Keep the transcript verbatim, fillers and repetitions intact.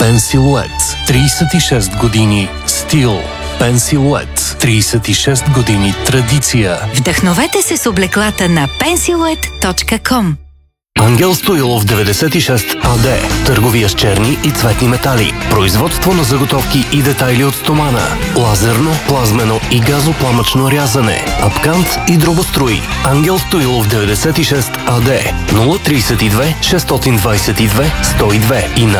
Пенсилует. тридесет и шест години стил. Пенсилует. тридесет и шест години традиция. Вдъхновете се с облеклата на пенсилует точка ком. Ангел Стоилов деветдесет и шест АД. Търговия с черни и цветни метали. Производство на заготовки и детайли от стомана. Лазерно, плазмено и газопламъчно рязане. Апкант и дробострои. Ангел Стоилов деветдесет и шест АД. нула три две шест два две сто и две и на